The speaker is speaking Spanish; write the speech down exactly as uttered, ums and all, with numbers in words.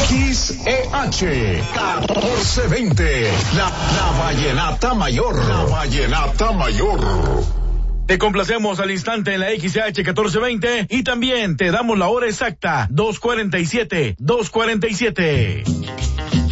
X E H catorce veinte, la, la Vallenata Mayor, la Vallenata Mayor. Te complacemos al instante en la X E H catorce veinte y también te damos la hora exacta, dos cuarenta y siete, dos cuarenta y siete.